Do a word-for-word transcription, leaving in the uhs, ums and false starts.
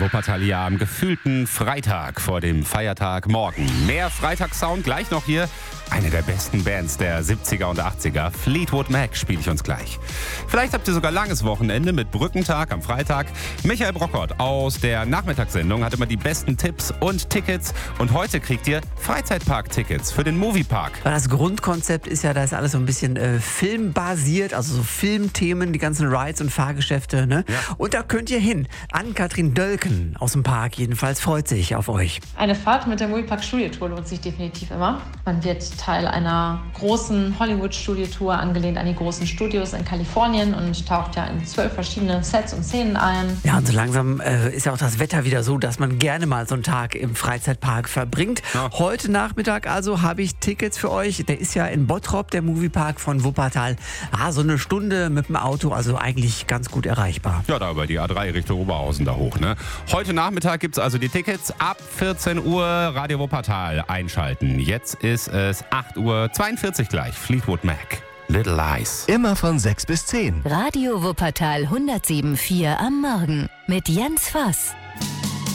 Wuppertal hier am gefühlten Freitag vor dem Feiertag morgen. Mehr Freitagssound gleich noch hier. Eine der besten Bands der siebziger und achtziger, Fleetwood Mac, spiele ich uns gleich. Vielleicht habt ihr sogar langes Wochenende mit Brückentag am Freitag. Michael Brockert aus der Nachmittagssendung hat immer die besten Tipps und Tickets. Und heute kriegt ihr Freizeitpark-Tickets für den Moviepark. Das Grundkonzept ist ja, da ist alles so ein bisschen äh, filmbasiert, also so Filmthemen, die ganzen Rides und Fahrgeschäfte. Ne? Ja. Und da könnt ihr hin. Ann-Kathrin Dölken aus dem Park jedenfalls freut sich auf euch. Eine Fahrt mit der Moviepark-Studiotour lohnt sich definitiv immer. Man wird Teil einer großen Hollywood-Studiotour, angelehnt an die großen Studios in Kalifornien und taucht ja in zwölf verschiedene Sets und Szenen ein. Ja, und so langsam äh, ist ja auch das Wetter wieder so, dass man gerne mal so einen Tag im Freizeitpark verbringt. Ja. Heute Nachmittag also habe ich Tickets für euch. Der ist ja in Bottrop, der Moviepark von Wuppertal. Ah, so eine Stunde mit dem Auto, also eigentlich ganz gut erreichbar. Ja, da über die A drei Richtung Oberhausen da hoch, ne? Heute Nachmittag gibt's also die Tickets. Ab vierzehn Uhr Radio Wuppertal einschalten. Jetzt ist es acht Uhr zweiundvierzig gleich. Fleetwood Mac. Little Lies. Immer von sechs bis zehn. Radio Wuppertal hundertsieben Komma vier am Morgen mit Jens Voss.